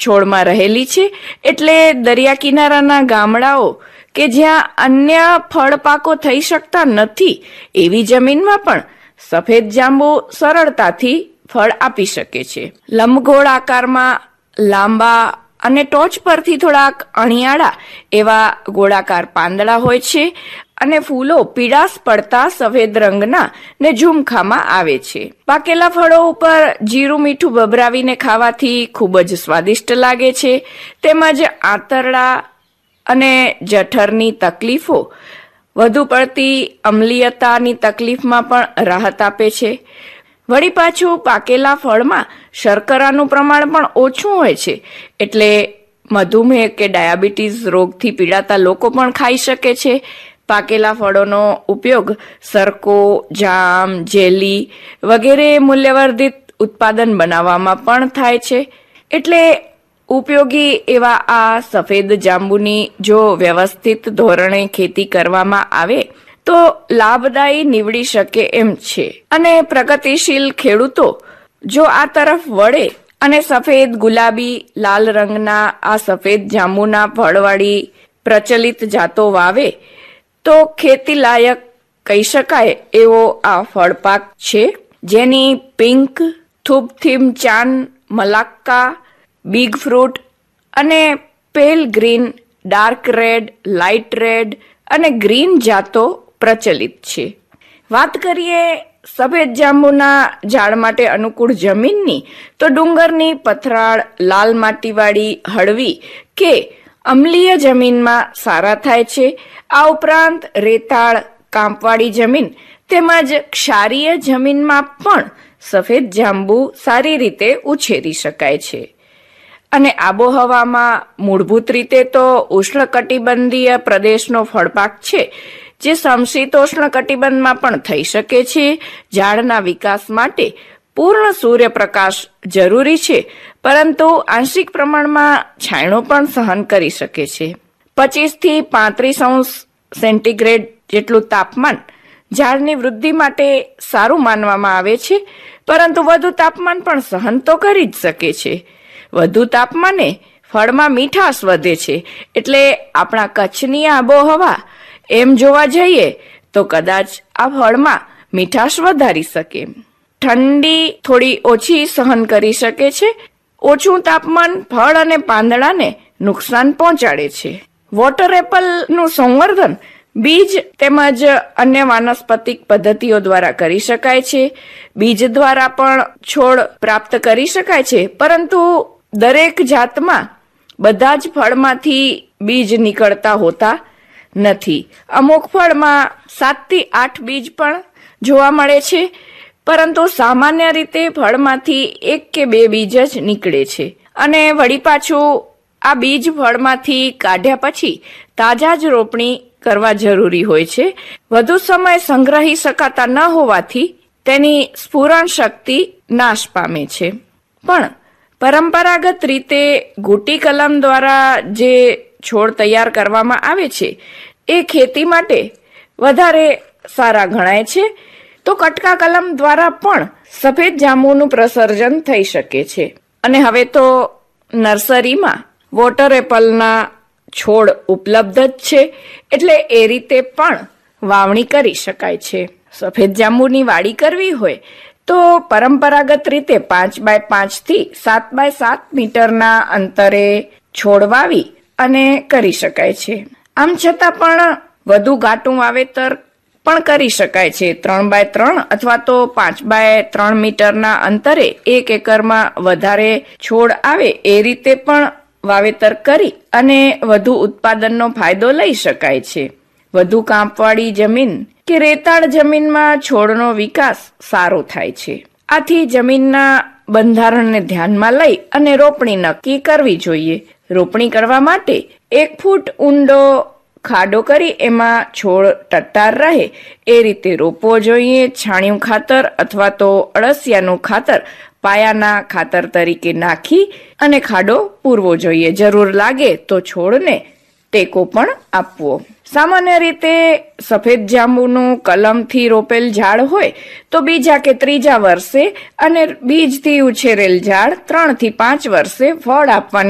છોડમાં રહેલી છે, એટલે દરિયા કિનારાના ગામડાઓ કે જ્યાં અન્ય ફળ પાકો થઈ શકતા નથી એવી જમીનમાં પણ સફેદ જાંબુ સરળતાથી ફળ આપી શકે છે. લંબગોળ આકારમાં લાંબા અને ટોચ પરથી થોડાક અણિયાળા એવા ગોળાકાર પાંદડા હોય છે અને ફૂલો પીળાશ પડતા સફેદ રંગના ને ઝુમખામાં આવે છે. પાકેલા ફળો ઉપર જીરું મીઠું ભભરાવીને ખાવાથી ખૂબ જ સ્વાદિષ્ટ લાગે છે. તેમજ આંતરડા અને જઠરની તકલીફો, વધુ પડતી અમ્લીયતાની તકલીફમાં પણ રાહત આપે છે. વળી પાછું પાકેલા ફળમાં શર્કરાનું પ્રમાણ પણ ઓછું હોય છે, એટલે મધુમેહ કે ડાયાબિટીસ રોગથી પીડાતા લોકો પણ ખાઈ શકે છે. પાકેલા ફળોનો ઉપયોગ સરકો, જામ, જેલી વગેરે મૂલ્યવર્ધિત ઉત્પાદન બનાવવામાં પણ થાય છે. એટલે ઉપયોગી એવા આ સફેદ જાંબુની જો વ્યવસ્થિત ધોરણે ખેતી કરવામાં આવે તો લાભદાયી નીવડી શકે એમ છે. અને પ્રગતિશીલ ખેડૂતો જો આ તરફ વળે અને સફેદ, ગુલાબી, લાલ રંગના આ સફેદ જાંબુના ફળવાળી પ્રચલિત જાતો વાવે તો ખેતી લાયક કહી શકાય એવો આ ફળપાક છે, જેની પિંક, થુબથીમ ચાન, મલાક્કા, બિગ ફ્રૂટ અને પેલ green, dark red, light red અને ગ્રીન જાતો પ્રચલિત છે. વાત કરીએ સફેદ જાંબુના ઝાડ માટે અનુકૂળ જમીનની, તો ડુંગરની પથરાળ, લાલ માટીવાળી, હળવી કે અમ્લીય જમીનમાં સારા થાય છે. આ ઉપરાંત રેતાળ, કાંપવાળી જમીન તેમજ ક્ષારીય જમીનમાં પણ સફેદ જાંબુ સારી રીતે ઉછેરી શકાય છે. અને આબોહવામાં મૂળભૂત રીતે તો ઉષ્ણકટિબંધીય પ્રદેશનો ફળપાક છે, જે સમશીતોષ્ણ કટિબંધમાં પણ થઈ શકે છે. ઝાડના વિકાસ માટે પૂર્ણ સૂર્યપ્રકાશ જરૂરી છે, પરંતુ આંશિક પ્રમાણમાં છાંયડો પણ સહન કરી શકે છે. 25 થી 35 અંશ સેન્ટીગ્રેડ જેટલું તાપમાન ઝાડની વૃદ્ધિ માટે સારું માનવામાં આવે છે, પરંતુ વધુ તાપમાન પણ સહન તો કરી જ શકે છે. વધુ તાપમાને ફળમાં મીઠાશ વધે છે, એટલે આપણા કચ્છની આબોહવા એમ જોવા જઈએ તો કદાચ આ ફળમાં મીઠાશ વધારી શકે. ઠંડી થોડી ઓછી સહન કરી શકે છે. ઓછું તાપમાન ફળ અને પાંદડાને નુકસાન પહોંચાડે છે. વોટર એપલનું સંવર્ધન બીજ તેમજ અન્ય વાનસ્પતિક પદ્ધતિઓ દ્વારા કરી શકાય છે. બીજ દ્વારા પણ છોડ પ્રાપ્ત કરી શકાય છે, પરંતુ દરેક જાતમાં બધા જ ફળમાંથી બીજ નીકળતા હોતા નથી. અમુક ફળમાં 7 થી 8 બીજ પણ જોવા મળે છે, પરંતુ સામાન્ય રીતે ફળમાંથી 1 કે 2 બીજ જ નીકળે છે. અને વળી પાછું આ બીજ ફળમાંથી કાઢ્યા પછી તાજા જ રોપણી કરવા જરૂરી હોય છે. વધુ સમય સંગ્રહી શકાતા ન હોવાથી તેની સ્ફુરણ શક્તિ નાશ પામે છે. પણ પરંપરાગત રીતે ઘૂંટી કલમ દ્વારા જે છોડ તૈયાર કરવામાં આવે છે એ ખેતી માટે વધારે સારા ગણાય છે. તો કટકા કલમ દ્વારા પણ સફેદ જાંબુનું પ્રસર્જન થઈ શકે છે. અને હવે તો નર્સરીમાં વોટર એપલના છોડ ઉપલબ્ધ જ છે, એટલે એ રીતે પણ વાવણી કરી શકાય છે. સફેદ જાંબુની વાડી કરવી હોય તો પરંપરાગત રીતે 5x5 થી 7x7 મીટરના અંતરે છોડ વાવી અને કરી શકાય છે. આમ છતાં પણ વધુ ઘાટું વાવેતર પણ કરી શકાય છે. 3x3 અથવા તો 5x3 મીટરના અંતરે 1 એકરમાં વધારે છોડ આવે એ રીતે પણ વાવેતર કરી અને વધુ ઉત્પાદનનો ફાયદો લઈ શકાય છે. વધુ કાંપવાળી જમીન કે રેતાળ જમીનમાં છોડનો વિકાસ સારો થાય છે. આથી જમીનના બંધારણને ધ્યાનમાં લઈ અને રોપણી નક્કી કરવી જોઈએ. રોપણી કરવા માટે 1 ફૂટ ઊંડો ખાડો કરી એમાં છોડ ટટ્ટાર રહે એ રીતે રોપવો જોઈએ. છાણિયું ખાતર અથવા તો અળસિયાનું ખાતર પાયાના ખાતર તરીકે નાખી અને ખાડો પૂરવો જોઈએ. જરૂર લાગે તો છોડને ટેકો પણ આપવો. સામાન્ય રીતે સફેદ જાંબુનું કલમથી રોપેલ ઝાડ હોય તો બીજા કે ત્રીજા વર્ષે અને બીજથી ઉછેરેલ ઝાડ 3 થી 5 વર્ષે ફળ આપવાની